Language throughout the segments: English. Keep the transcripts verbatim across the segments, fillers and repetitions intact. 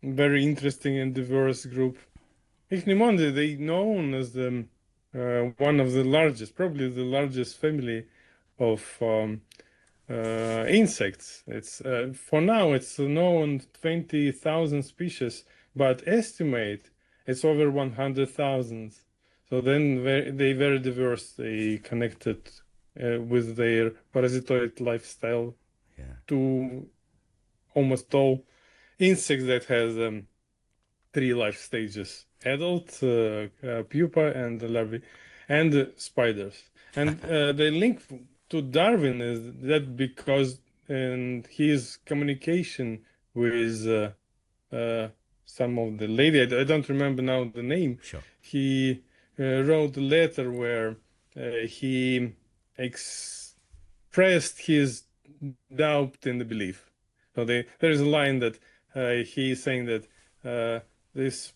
very interesting and diverse group. Ichneumonidae, they known as the uh, one of the largest, probably the largest family of um, uh, insects. It's uh, for now it's known twenty thousand species, but estimate it's over one hundred thousand. So then very, they very diverse. They connected uh, with their parasitoid lifestyle Yeah. to almost all insects that has um, three life stages: adult, uh, uh, pupa, and larvae, and uh, spiders. And uh, the link to Darwin is that because in his communication with uh, uh, some of the lady, I, I don't remember now the name, Sure. he uh, wrote a letter where uh, he expressed his doubt in the belief. So they, there is a line that uh, he is saying that uh, this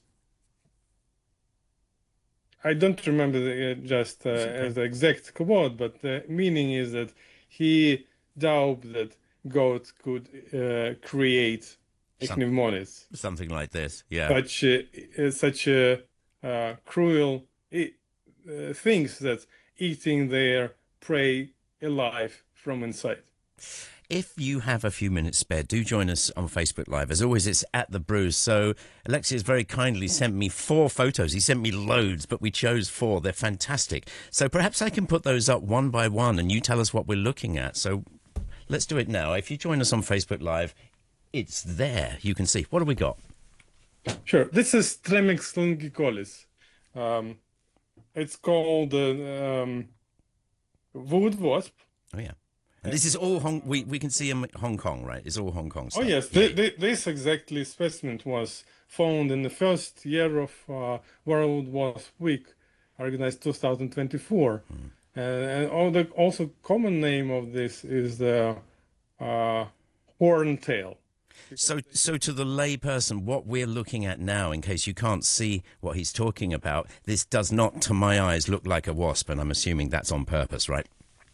I don't remember the, uh, just uh, It's okay. as the exact quote, but the meaning is that he doubted that God could uh, create Some, ichneumonids, something like this. Yeah. such uh, uh, such uh, uh, cruel i- uh, things that eating their prey alive from inside. If you have a few minutes spare, do join us on Facebook Live. As always, it's at The Brews. So Alexius very kindly sent me four photos. He sent me loads, but we chose four. They're fantastic. So perhaps I can put those up one by one and you tell us what we're looking at. So let's do it now. If you join us on Facebook Live, it's there. You can see. What have we got? Sure, this is Stremex longicolis. Um, it's called uh, um, wood wasp. Oh, yeah. And this is all Hong... We, we can see in Hong Kong, right? It's all Hong Kong Oh stuff. yes, Yeah. th th this exactly specimen was found in the first year of uh, World Wasp Week, organized two thousand twenty-four. Mm. Uh, and all the also common name of this is the uh, horntail. So, so to the lay person, what we're looking at now, in case you can't see what he's talking about, this does not, to my eyes, look like a wasp, and I'm assuming that's on purpose, right?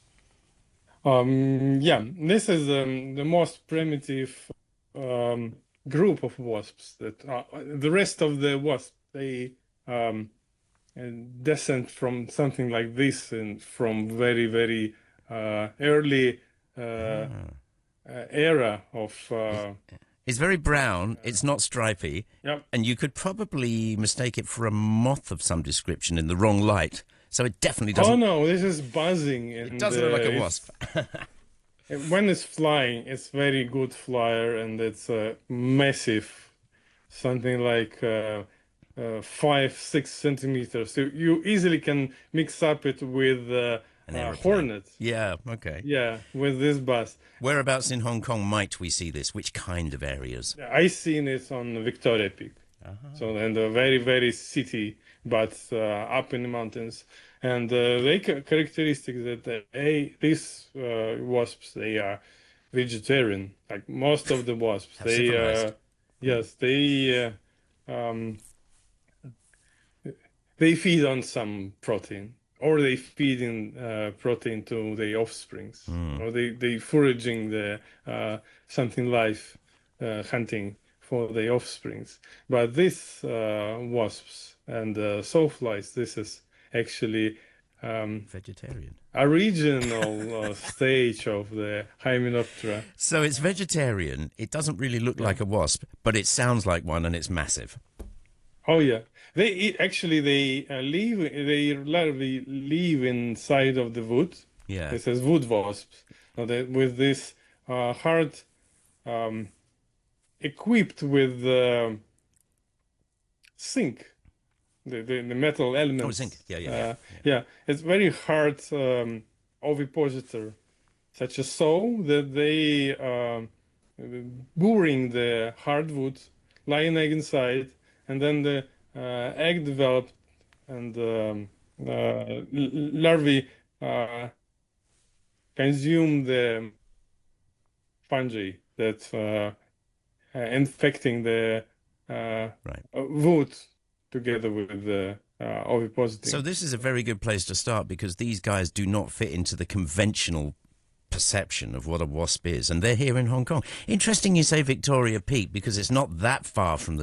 Um, yeah, this is um, the most primitive um, group of wasps. That uh, the rest of the wasps they um, and descend from something like this and from very very uh, early uh, uh, era of uh, It's very brown, it's not stripy, yep. and you could probably mistake it for a moth of some description in the wrong light. So it definitely Oh doesn't... no, this is buzzing, It and doesn't uh, look like a it's- wasp. when it's flying, it's very good flyer, and it's uh, massive, something like uh, uh, five, six centimeters. So you easily can mix up it with uh, An uh, aeroplane. hornet. Yeah, okay. Yeah, with this bus. Whereabouts in Hong Kong might we see this? Which kind of areas? I seen it on Victoria Peak. So and a very very city, but uh, up in the mountains. And uh, they ca- characteristics that uh, they, these uh, wasps they are vegetarian. Like most of the wasps, How they civilized. uh, yes they uh, um, they feed on some protein, or they feed in uh, protein to the offsprings, or they they foraging the uh, something live uh, hunting for the offsprings. But these uh, wasps and uh, sawflies, this is actually um, Vegetarian. a regional uh, stage of the Hymenoptera. So it's vegetarian. It doesn't really look like a wasp, but it sounds like one and it's massive. Oh yeah, they eat, actually they uh, live. They larvae live inside of the wood. Yeah. This is wood wasps. Now they, with this uh, heart um, equipped with uh, zinc, the, the the metal elements. Oh, zinc. Yeah, yeah, Uh, yeah. yeah, it's very hard um, ovipositor, such a saw that they um boring the hardwood, laying egg inside, and then the uh, egg developed, and um, uh, l- larvae uh, consume the fungi that uh, uh, infecting the uh, Right. uh, wood together with the uh, ovipositing. So this is a very good place to start because these guys do not fit into the conventional perception of what a wasp is, and they're here in Hong Kong. Interesting you say Victoria Peak because it's not that far from the